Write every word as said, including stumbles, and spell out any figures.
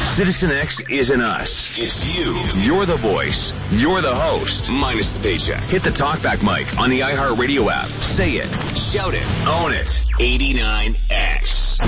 Citizen X isn't us. It's you. You're the voice. You're the host. Minus the paycheck. Hit the talkback mic on the iHeartRadio app. Say it. Shout it. Own it. eighty-nine X.